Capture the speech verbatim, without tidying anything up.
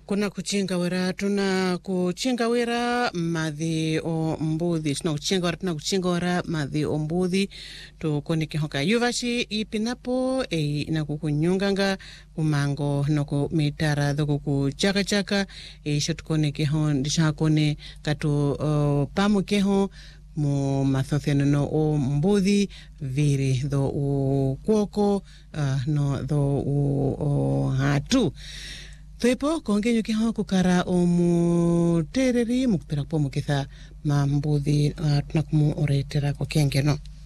Kuna kuchinga wera, tuna kuchinga wera madhi o mbudhi. Tuna kuchinga wera, tuna kuchinga wera madhi o mbudhi. Tu konike hoka yuvashi ipinapo e na kukunyunganga umango noko mitara doko kuchaka chaka e shot konike hon disha kone katu uh, pamu ke hon mo mathothiano no o mbudhi viri do o kuoko uh, no do o, o hatu. Tuipo kongenyo ki hon kukara o mu tereri mukupira po mukitha ma mbudhi uh, tunakumu oretera ko kenge no.